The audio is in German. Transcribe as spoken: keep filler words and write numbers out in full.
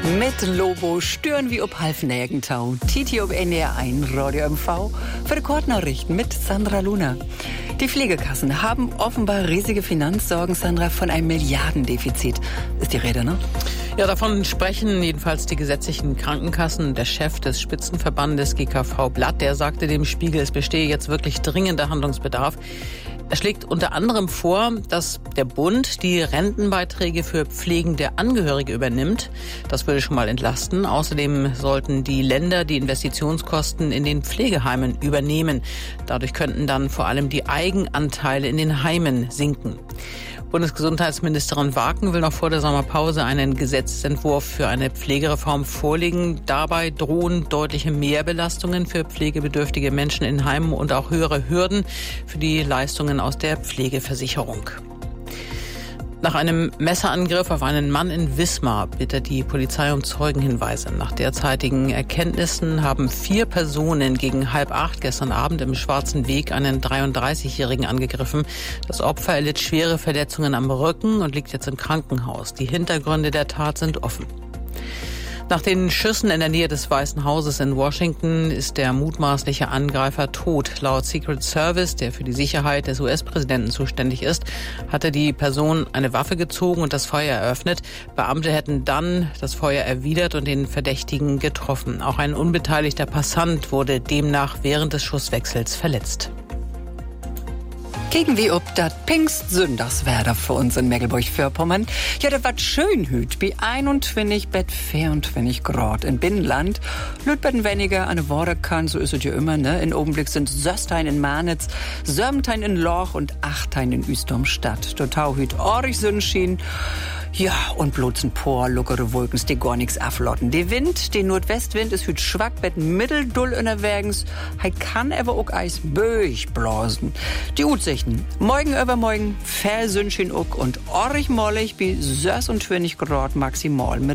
Mit Lobo stören wir ob halb Nägentau. Titi ob N D R eins Radio M V für die Kurznachrichten mit Sandra Luna. Die Pflegekassen haben offenbar riesige Finanzsorgen, Sandra, von einem Milliardendefizit. Ist die Rede, ne? Ja, davon sprechen jedenfalls die gesetzlichen Krankenkassen. Der Chef des Spitzenverbandes G K V Blatt, der sagte dem Spiegel, es bestehe jetzt wirklich dringender Handlungsbedarf. Er schlägt unter anderem vor, dass der Bund die Rentenbeiträge für pflegende Angehörige übernimmt. Das würde schon mal entlasten. Außerdem sollten die Länder die Investitionskosten in den Pflegeheimen übernehmen. Dadurch könnten dann vor allem die Eigenanteile in den Heimen sinken. Bundesgesundheitsministerin Waken will noch vor der Sommerpause einen Gesetzentwurf für eine Pflegereform vorlegen. Dabei drohen deutliche Mehrbelastungen für pflegebedürftige Menschen in Heimen und auch höhere Hürden für die Leistungen aus der Pflegeversicherung. Nach einem Messerangriff auf einen Mann in Wismar bittet die Polizei um Zeugenhinweise. Nach derzeitigen Erkenntnissen haben vier Personen gegen halb acht gestern Abend im Schwarzen Weg einen dreiunddreißigjährigen angegriffen. Das Opfer erlitt schwere Verletzungen am Rücken und liegt jetzt im Krankenhaus. Die Hintergründe der Tat sind offen. Nach den Schüssen in der Nähe des Weißen Hauses in Washington ist der mutmaßliche Angreifer tot. Laut Secret Service, der für die Sicherheit des U S-Präsidenten zuständig ist, hatte die Person eine Waffe gezogen und das Feuer eröffnet. Beamte hätten dann das Feuer erwidert und den Verdächtigen getroffen. Auch ein unbeteiligter Passant wurde demnach während des Schusswechsels verletzt. Gegen wie ob das Pfingstsündagswetter für uns in Mecklenburg-Vorpommern. Ja, das war schön hüt, bei einundzwanzig bis vierundzwanzig Grad im Binnenland. Lütbetten weniger an der Worte kann, so ist es ja immer, ne? In Augenblick sind Söstein in Marnitz, Sörmtein in Loch und Achtein in Üstomstadt. Total hüt orig Sonnenschein. Ja, und bloß ein paar lockere Wolken, die gar nichts aflotten. Der Wind, der Nordwestwind, ist hüt schwach, bet mitteldull unterwegs. He kann aber auch eis böig blasen. Die Utsichten. Morgen übermorgen, Versündchen uck und orig mollig, bis sechsundzwanzig Grad maximal. Mit